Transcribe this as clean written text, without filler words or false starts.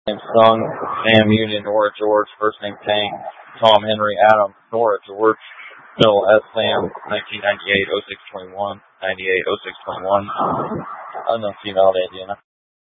name Sung, Sam Union, Nora George, first name Tank, Tom Henry, Adam, Nora George, Phil S. Sam, 1998, 0621, 98, 0621, unknown female, Indiana.